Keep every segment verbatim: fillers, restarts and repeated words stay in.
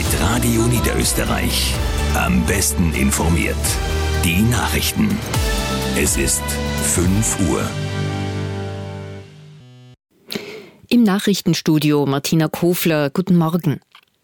mit Radio Niederösterreich. Am besten informiert. Die Nachrichten. Es ist fünf Uhr. Im Nachrichtenstudio Martina Kofler, guten Morgen.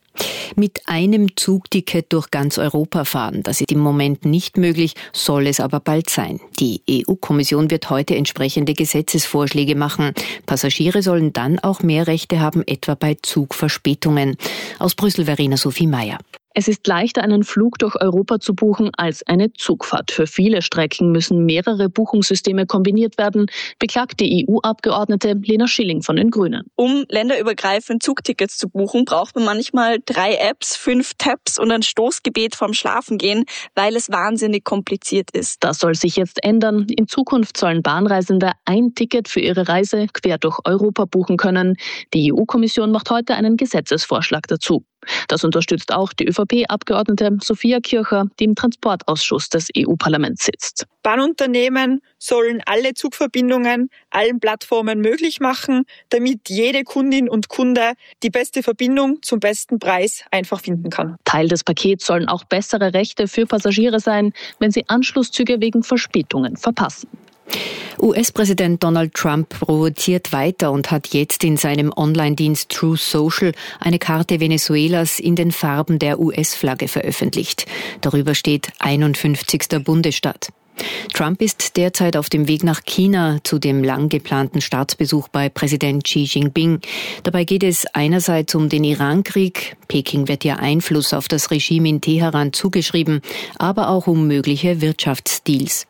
Mit einem Zugticket durch ganz Europa fahren, das ist im Moment nicht möglich, soll es aber bald sein. Die E U-Kommission wird heute entsprechende Gesetzesvorschläge machen. Passagiere sollen dann auch mehr Rechte haben, etwa bei Zugverspätungen. Aus Brüssel Verena Sophie Meyer. Es ist leichter, einen Flug durch Europa zu buchen, als eine Zugfahrt. Für viele Strecken müssen mehrere Buchungssysteme kombiniert werden, beklagt die E U-Abgeordnete Lena Schilling von den Grünen. Um länderübergreifend Zugtickets zu buchen, braucht man manchmal drei Apps, fünf Tabs und ein Stoßgebet vorm Schlafengehen, weil es wahnsinnig kompliziert ist. Das soll sich jetzt ändern. In Zukunft sollen Bahnreisende ein Ticket für ihre Reise quer durch Europa buchen können. Die E U-Kommission macht heute einen Gesetzesvorschlag dazu. Das unterstützt auch die ÖVP-Abgeordnete Sophia Kircher, die im Transportausschuss des E U-Parlaments sitzt. Bahnunternehmen sollen alle Zugverbindungen allen Plattformen möglich machen, damit jede Kundin und Kunde die beste Verbindung zum besten Preis einfach finden kann. Teil des Pakets sollen auch bessere Rechte für Passagiere sein, wenn sie Anschlusszüge wegen Verspätungen verpassen. U S-Präsident Donald Trump provoziert weiter und hat jetzt in seinem Online-Dienst Truth Social eine Karte Venezuelas in den Farben der U S-Flagge veröffentlicht. Darüber steht einundfünfzigster Bundesstaat. Trump ist derzeit auf dem Weg nach China zu dem lang geplanten Staatsbesuch bei Präsident Xi Jinping. Dabei geht es einerseits um den Irankrieg, Peking wird ja Einfluss auf das Regime in Teheran zugeschrieben, aber auch um mögliche Wirtschaftsdeals.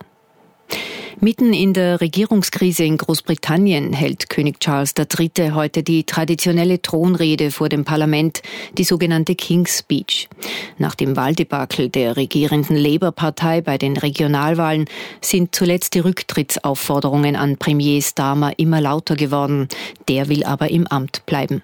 Mitten in der Regierungskrise in Großbritannien hält König Charles der Dritte heute die traditionelle Thronrede vor dem Parlament, die sogenannte King's Speech. Nach dem Wahldebakel der regierenden Labour-Partei bei den Regionalwahlen sind zuletzt die Rücktrittsaufforderungen an Premier Starmer immer lauter geworden. Der will aber im Amt bleiben.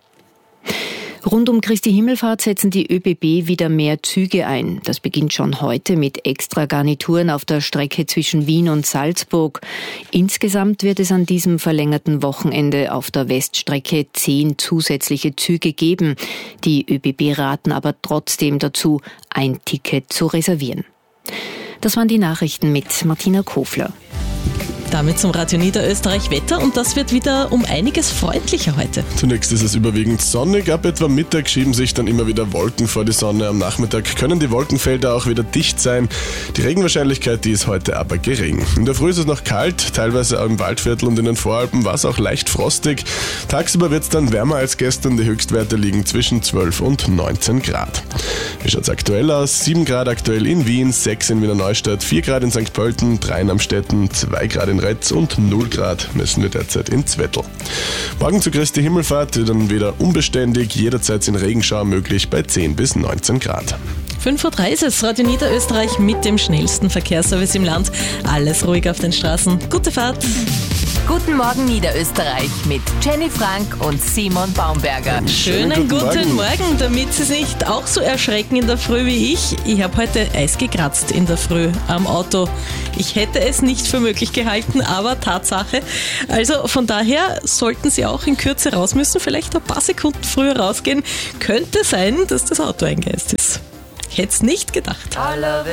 Rund um Christi Himmelfahrt setzen die ÖBB wieder mehr Züge ein. Das beginnt schon heute mit Extragarnituren auf der Strecke zwischen Wien und Salzburg. Insgesamt wird es an diesem verlängerten Wochenende auf der Weststrecke zehn zusätzliche Züge geben. Die ÖBB raten aber trotzdem dazu, ein Ticket zu reservieren. Das waren die Nachrichten mit Martina Kofler. Damit zum Radio Niederösterreich Wetter und das wird wieder um einiges freundlicher heute. Zunächst ist es überwiegend sonnig, ab etwa Mittag schieben sich dann immer wieder Wolken vor die Sonne. Am Nachmittag können die Wolkenfelder auch wieder dicht sein. Die Regenwahrscheinlichkeit, die ist heute aber gering. In der Früh ist es noch kalt, teilweise auch im Waldviertel und in den Voralpen war es auch leicht frostig. Tagsüber wird es dann wärmer als gestern, die Höchstwerte liegen zwischen zwölf und neunzehn Grad. Wie schaut es aktuell aus? sieben Grad aktuell in Wien, sechs in Wiener Neustadt, vier Grad in Sankt Pölten, drei in Amstetten, zwei Grad in Retz und null Grad messen wir derzeit in Zwettl. Morgen zu Christi Himmelfahrt dann wieder unbeständig, jederzeit sind Regenschauer möglich bei zehn bis neunzehn Grad. fünf Uhr drei ist es, Radio Niederösterreich mit dem schnellsten Verkehrsservice im Land. Alles ruhig auf den Straßen. Gute Fahrt! Guten Morgen Niederösterreich mit Jenny Frank und Simon Baumberger. Schönen guten, guten Morgen. Morgen, damit Sie sich nicht auch so erschrecken in der Früh wie ich. Ich habe heute Eis gekratzt in der Früh am Auto. Ich hätte es nicht für möglich gehalten, aber Tatsache. Also von daher sollten Sie auch in Kürze raus müssen, vielleicht ein paar Sekunden früher rausgehen. Könnte sein, dass das Auto eingeeist ist. Ich hätte es nicht gedacht.